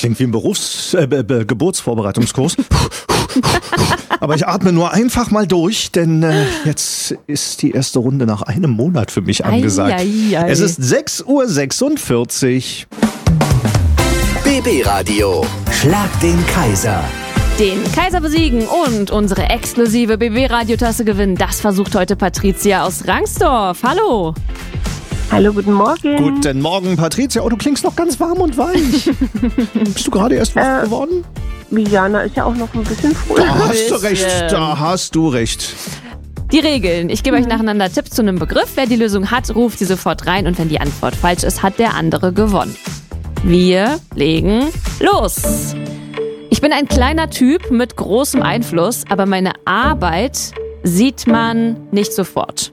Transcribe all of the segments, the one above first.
Klingt wie ein Geburtsvorbereitungskurs. Aber ich atme nur einfach mal durch, denn jetzt ist die erste Runde nach einem Monat für mich angesagt. Es ist 6:46 Uhr. BB Radio. Schlag den Kaiser. Den Kaiser besiegen und unsere exklusive BB-Radiotasse gewinnen, das versucht heute Patricia aus Rangsdorf. Hallo. Hallo, guten Morgen. Guten Morgen, Patricia. Oh, du klingst noch ganz warm und weich. Bist du gerade erst wach geworden? Jana ist ja auch noch ein bisschen früh. Da hast du recht. Die Regeln. Ich gebe euch nacheinander Tipps zu einem Begriff. Wer die Lösung hat, ruft sie sofort rein. Und wenn die Antwort falsch ist, hat der andere gewonnen. Wir legen los. Ich bin ein kleiner Typ mit großem Einfluss, aber meine Arbeit sieht man nicht sofort.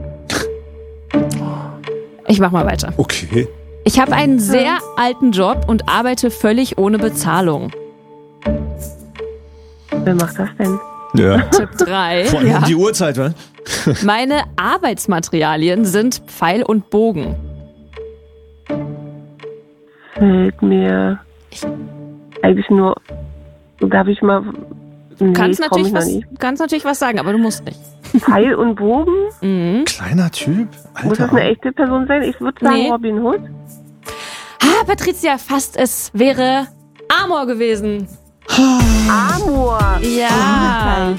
Ich mach mal weiter. Okay. Ich habe einen sehr alten Job und arbeite völlig ohne Bezahlung. Wer macht das denn? Ja. Tipp 3. Vor allem um die Uhrzeit, wa? Meine Arbeitsmaterialien sind Pfeil und Bogen. Fällt mir eigentlich nur, darf ich mal... Du kannst natürlich was sagen, aber du musst nicht. Pfeil und Bogen? Mhm. Kleiner Typ? Alter. Muss das eine echte Person sein? Ich würde sagen Robin Hood. Patricia, fast es wäre Amor gewesen. Amor. Ja.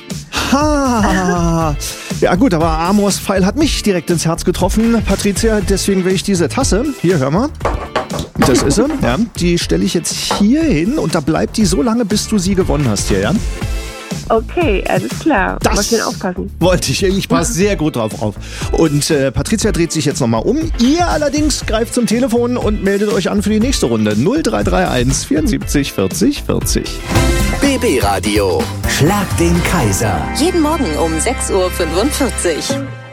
Ja gut, aber Amors Pfeil hat mich direkt ins Herz getroffen, Patricia. Deswegen will ich diese Tasse, hier, hör mal. Das ist sie, ja. Die stelle ich jetzt hier hin und da bleibt die so lange, bis du sie gewonnen hast hier, ja? Okay, alles klar. Das mal schön aufpassen. Wollte ich passe sehr gut drauf auf. Und Patricia dreht sich jetzt nochmal um. Ihr allerdings greift zum Telefon und meldet euch an für die nächste Runde. 0331 74 40 40. BB Radio. Schlag den Kaiser. Jeden Morgen um 6:45 Uhr.